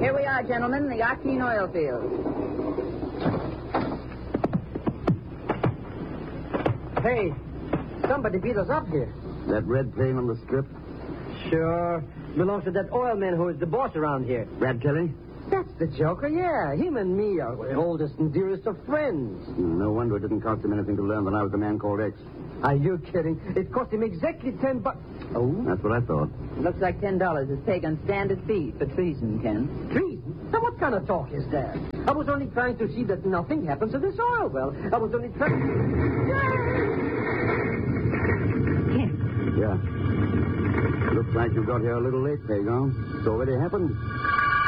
Here we are, gentlemen, the Arcene oil field. Hey, somebody beat us up here. That red plane on the strip? Sure. Belongs to that oil man who is the boss around here. Brad Kelly? That's the joker, yeah. Him and me are the oldest and dearest of friends. No wonder it didn't cost him anything to learn that I was the man called X. Are you kidding? It cost him exactly $10. Oh? That's what I thought. Looks like $10 is paid on standard fee for treason, Ken. Treason? Now, what kind of talk is that? I was only trying to see that nothing happens to this oil well. I was only trying... Ken. Yeah. Looks like you got here a little late, Pagon. It's already happened.